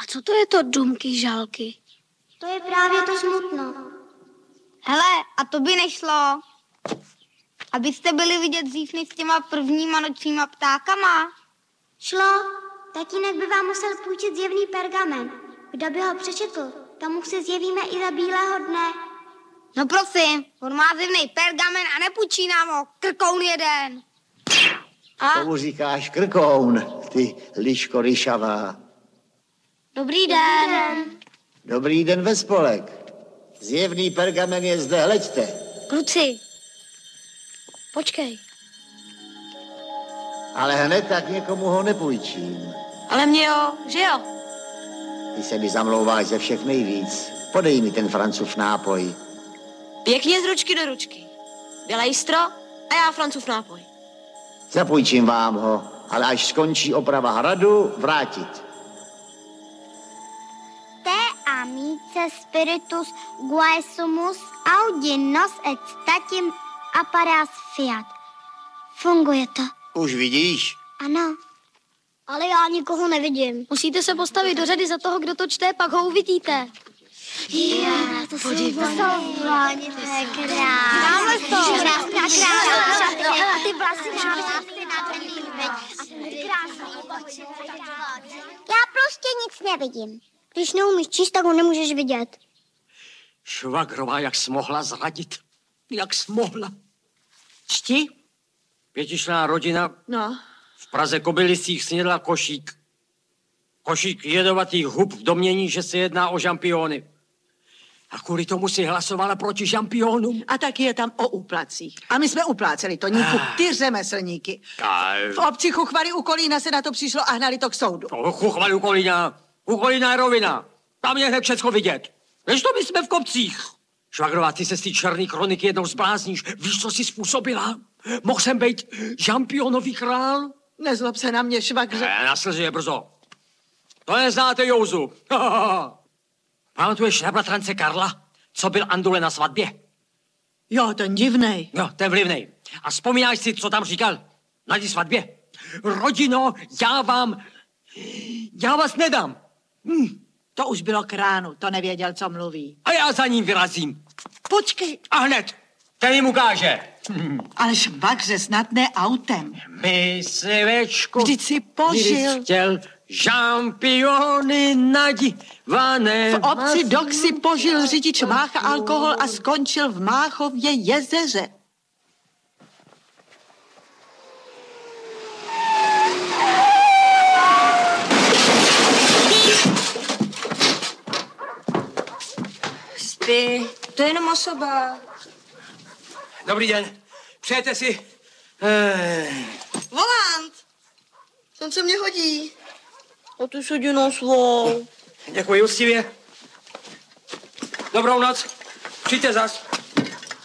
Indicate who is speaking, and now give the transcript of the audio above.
Speaker 1: co to je to dumky žálky?
Speaker 2: To je právě to smutno.
Speaker 3: Hele, a to by nešlo. Abyste byli vidět dřív než s těma prvníma nočníma ptákama.
Speaker 2: Šlo, tatínek by vám musel půjčit zjevný pergamen. Kdo by ho přečetl, tomu se zjevíme i za bílého dne.
Speaker 3: No prosím, on má zjevnej pergamen a nepůjčí nám ho, krkoun jeden.
Speaker 4: A? Tomu říkáš krkoun, ty liško ryšavá.
Speaker 3: Dobrý den.
Speaker 4: Dobrý den ve spolek. Zjevný pergamen je zde, hleďte.
Speaker 1: Kluci, počkej.
Speaker 4: Ale hned tak někomu ho nepůjčím.
Speaker 1: Ale mě jo, že jo?
Speaker 4: Ty se mi zamlouváš ze všech nejvíc. Podej mi ten Francův nápoj.
Speaker 1: Pěkně z ručky do ručky. Bělejstro a já Francův nápoj.
Speaker 4: Zapůjčím vám ho, ale až skončí oprava hradu, vrátit.
Speaker 2: Te amice spiritus guaesumus audi nos et statim apparas fiat. Funguje to.
Speaker 4: Už vidíš?
Speaker 2: Ano. Ale já nikoho nevidím.
Speaker 1: Musíte se postavit do řady za toho, kdo to čte, pak ho uvidíte.
Speaker 2: To jsou voni, to je krásné.
Speaker 3: Dáme to.
Speaker 2: A ty vlasy já prostě nic nevidím. Když neumíš číst, tak ho nemůžeš vidět.
Speaker 5: Švagrová, jak smohla zradit. Jak smohla.
Speaker 6: Čti?
Speaker 5: Pětičlenná rodina
Speaker 6: No.
Speaker 5: v Praze Kobylisích snědla košík. Košík jedovatých hub v domnění, že se jedná o žampiony. A kvůli tomu si hlasovala proti žampionům.
Speaker 6: A taky je tam o úplacích. A my jsme upláceli to, Níku, ty řemeslníky. V obci Chuchvary u Kolína se na to přišlo a hnali to k soudu.
Speaker 5: Chuchvary u Kolína. U Kolína je rovina. Tam je hned všecko vidět. Než to my jsme v kopcích. Švagrová, ty se z té černý kroniky jednou zblázníš. Víš, co jsi způsobila? Mohl jsem být žampionový král?
Speaker 6: Nezlob se na mě, švagře.
Speaker 5: Ne, na slzy je brzo. To neznáte, Jouzu. Pamatuješ na bratrance Karla, co byl Andule na svatbě?
Speaker 6: Jo, ten divnej.
Speaker 5: Jo, ten vlivnej. A vzpomínáš si, co tam říkal na té svatbě? Rodino, já vás nedám.
Speaker 6: To už bylo k ránu, to nevěděl, co mluví.
Speaker 5: A já za ním vyrazím.
Speaker 6: Počkej.
Speaker 5: A hned, ten jim ukáže.
Speaker 6: Ale švagře, snad ne autem.
Speaker 5: My svečko,
Speaker 6: Vždyť si požil.
Speaker 5: chtěl žampiony nadivané.
Speaker 6: V obci Dok si požil řidič Mácha alkohol a skončil v Máchově jezeře.
Speaker 1: Spí, to je jenom osoba.
Speaker 5: Dobrý den, přejete si...
Speaker 7: Volant! Ten se mě hodí.
Speaker 1: O tu sudinu svou.
Speaker 5: Děkuji úctivě. Dobrou noc. Přijďte zas.